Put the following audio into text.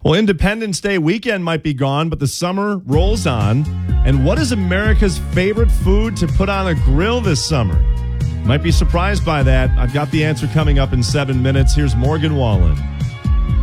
Well, Independence Day weekend might be gone, but the summer rolls on. And what is America's favorite food to put on a grill this summer? Might be surprised by that. I've got the answer coming up in 7 minutes. Here's Morgan Wallen.